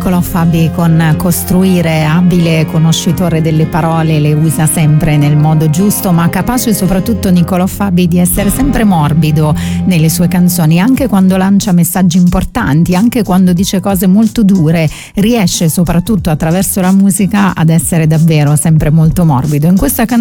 Niccolò Fabi con Costruire, abile conoscitore delle parole, le usa sempre nel modo giusto, ma capace soprattutto Niccolò Fabi di essere sempre morbido nelle sue canzoni, anche quando lancia messaggi importanti, anche quando dice cose molto dure, riesce soprattutto attraverso la musica ad essere davvero sempre molto morbido. In questa